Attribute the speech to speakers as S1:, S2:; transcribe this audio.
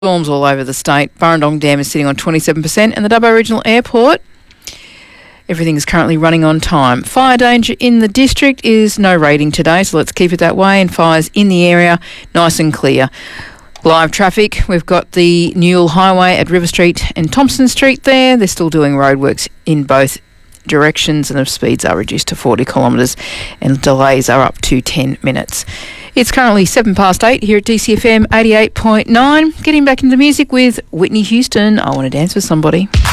S1: Storms all over the state. Burrendong Dam is sitting on 27%, and the Dubbo Regional Airport, everything is currently running on time. Fire danger in the district is no rating today, so let's keep it that way. And fires in the area, nice and clear. Live traffic, we've got the Newell Highway at River Street and Thompson Street there. They're still doing roadworks in both directions, and the speeds are reduced to 40 kilometres and delays are up to 10 minutes. It's currently 8:07 here at DCFM 88.9. Getting back into the music with Whitney Houston, I Want to Dance with Somebody.